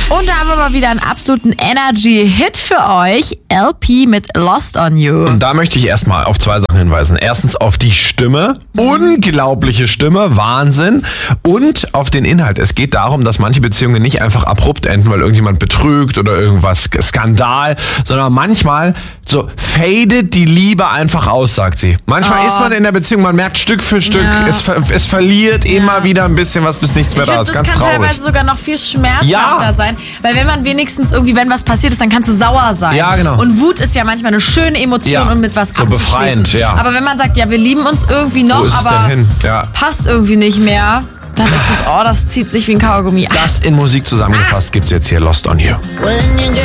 Und da haben wir mal wieder einen absoluten Energy-Hit für euch. LP mit Lost on You. Und da möchte ich erstmal auf zwei Sachen hinweisen. Erstens auf die Stimme. Unglaubliche Stimme. Wahnsinn. Und auf den Inhalt. Es geht darum, dass manche Beziehungen nicht einfach abrupt enden, weil irgendjemand betrügt oder irgendwas Skandal, sondern manchmal so fadet die Liebe einfach aus, sagt sie. Manchmal ist man in der Beziehung, man merkt Stück für Stück, es verliert immer wieder ein bisschen was, bis nichts mehr da ist. Ganz traurig. Das kann teilweise sogar noch viel schmerzhafter sein, weil wenn man wenigstens irgendwie, wenn was passiert ist, dann kannst du sauer sein. Ja, genau. Und Wut ist ja manchmal eine schöne Emotion und mit was so abzuschließen. Befreiend, ja. Aber wenn man sagt, ja, wir lieben uns irgendwie noch, aber passt irgendwie nicht mehr, dann ist es, das zieht sich wie ein Kaugummi. Das in Musik zusammengefasst gibt's jetzt hier, Lost on You.